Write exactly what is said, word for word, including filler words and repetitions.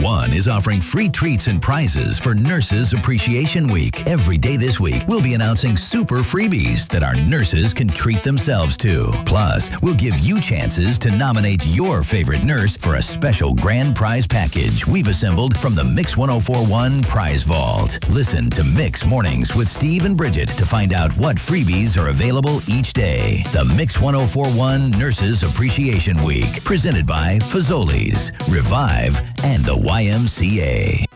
one is offering free treats and prizes for Nurses Appreciation Week. Every day this week, we'll be announcing super freebies that our nurses can treat themselves to. Plus, we'll give you chances to nominate your favorite nurse for a special grand prize package we've assembled from the Mix one oh four point one Prize Vault. Listen to Mix Mornings with Steve and Bridget to find out what freebies are available each day. The Mix one oh four point one Nurses Appreciation Week, presented by Fazoli's, Revive, and the Y M C A.